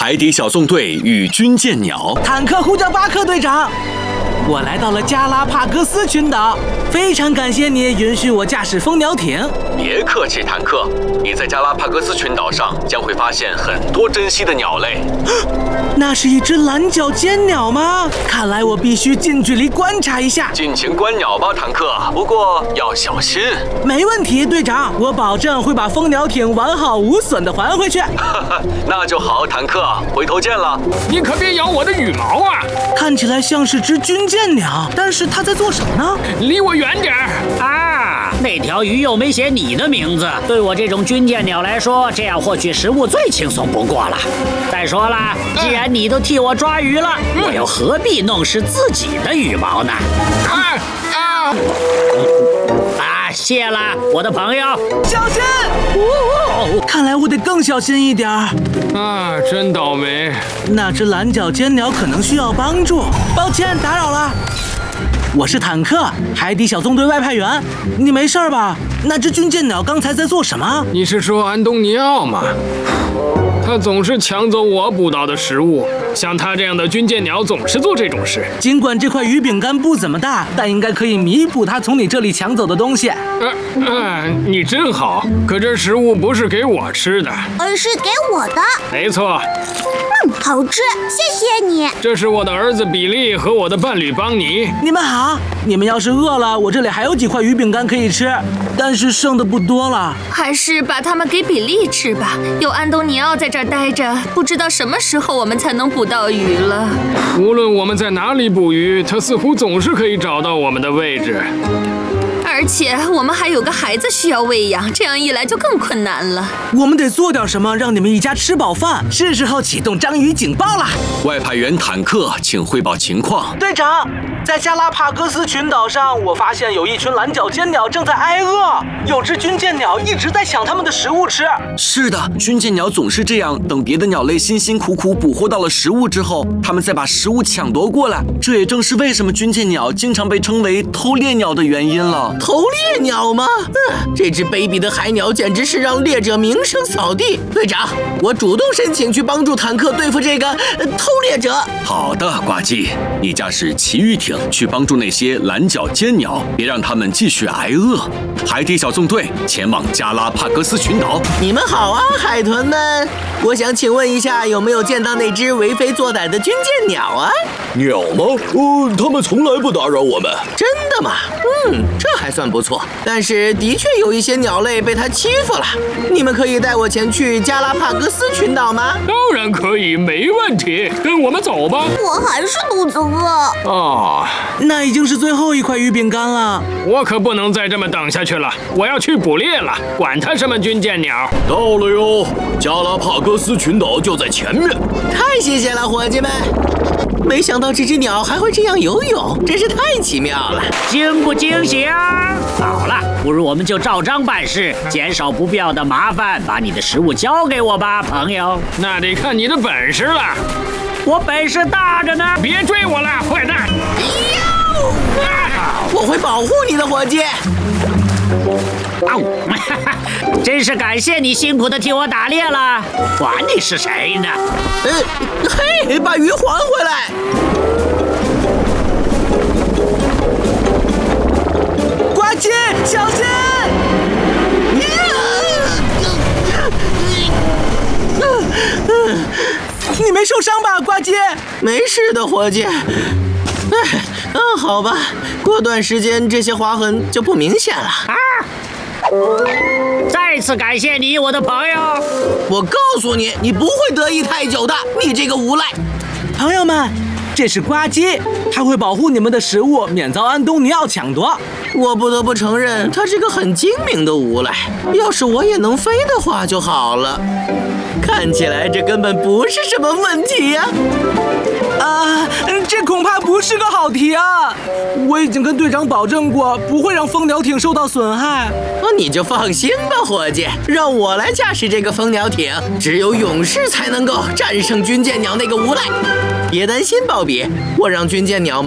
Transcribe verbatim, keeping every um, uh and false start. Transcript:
海底小纵队与军舰鸟。 坦克呼叫巴克队长，我来到了加拉帕戈斯群岛，非常感谢你允许我驾驶蜂鸟艇。 别客气，坦克，你在加拉帕戈斯群岛上将会发现很多珍稀的鸟类。 那是一只蓝脚尖鸟吗？看来我必须近距离观察一下。 尽情观鸟吧，坦克，不过要小心。 没问题，队长，我保证会把蜂鸟艇完好无损的还回去。 那就好，坦克，回头见了。 你可别咬我的羽毛啊！ 看起来像是只军舰鸟，但是它在做什么呢？ 离我远点儿！ 啊，那条鱼又没写你的名字，对我这种军舰鸟来说，这样获取食物最轻松不过了。再说了，既然你都替我抓鱼了，我又何必弄湿自己的羽毛呢？ 啊啊！ 啊，谢了，我的朋友， 小心！哦，看来我得更小心一点儿。 啊，真倒霉！ 那只蓝脚尖鸟可能需要帮助，抱歉打扰了。我是坦克，海底小纵队外派员，你没事吧？那只军舰鸟刚才在做什么？ 你是说安东尼奥吗？他总是抢走我捕到的食物，像他这样的军舰鸟总是做这种事。 尽管这块鱼饼干不怎么大，但应该可以弥补他从你这里抢走的东西。 呃呃，你真好，可这食物不是给我吃的， 而是给我的。 没错。 嗯，好吃，谢谢你。 这是我的儿子比利和我的伴侣邦尼。 你们好，你们要是饿了，我这里还有几块鱼饼干可以吃，但是剩的不多了。 还是把它们给比利吃吧。有安东尼奥在这儿待着，不知道什么时候我们才能捕到鱼了。 无论我们在哪里捕鱼，他似乎总是可以找到我们的位置。 而且我们还有个孩子需要喂养，这样一来就更困难了。 我们得做点什么，让你们一家吃饱饭。是时候启动章鱼警报了。 外派员坦克，请汇报情况。 队长，在加拉帕戈斯群岛上，我发现有一群蓝脚尖鸟正在挨饿，有只军舰鸟一直在抢它们的食物吃。 是的，军舰鸟总是这样，等别的鸟类辛辛苦苦捕获到了食物之后，它们再把食物抢夺过来。这也正是为什么军舰鸟经常被称为偷猎鸟的原因了。 偷猎鸟吗？嗯，这只卑鄙的海鸟简直是让猎者名声扫地。队长，我主动申请去帮助坦克对付这个、呃、偷猎者。 好的，呱唧，你驾驶奇遇艇去帮助那些蓝脚尖鸟，别让它们继续挨饿。海底小纵队前往加拉帕戈斯群岛。 你们好啊，海豚们！我想请问一下，有没有见到那只为非作歹的军舰鸟啊？ 鸟吗？哦，它们从来不打扰我们。 真的吗？嗯，这还算不错。但是的确有一些鸟类被它欺负了。你们可以带我前去加拉帕戈斯群岛吗？ 当然可以，没问题，跟我们走吧。 我还是肚子饿。 哦， 那已经是最后一块鱼饼干了。 我可不能再这么等下去了，我要去捕猎了，管它什么军舰鸟。 到了哟，加拉帕戈斯群岛就在前面。 太谢谢了，伙计们！没想到这只鸟还会这样游泳，真是太奇妙了。 惊不惊喜啊？好了，不如我们就照章办事，减少不必要的麻烦，把你的食物交给我吧，朋友。 那得看你的本事了。 我本事大着呢！ 别追我了，坏蛋！ 我会保护你的，伙计。 真是感谢你辛苦的替我打猎了，管你是谁呢？ 呃，嘿，把鱼还回来！ 呱唧，小心！你没受伤吧，呱唧？ 没事的，伙计。哎，嗯，好吧，过段时间这些划痕就不明显了。啊！ 再次感谢你，我的朋友。 我告诉你，你不会得意太久的，你这个无赖！ 朋友们，这是呱唧，他会保护你们的食物，免遭安东尼奥抢夺。 我不得不承认，他是个很精明的无赖。要是我也能飞的话就好了。看起来这根本不是什么问题呀、 啊！啊，这恐怕不是个好题啊！我已经跟队长保证过，不会让蜂鸟艇受到损害。 那你就放心吧，伙计，让我来驾驶这个蜂鸟艇。只有勇士才能够战胜军舰鸟那个无赖。别担心，鲍比，我让军舰鸟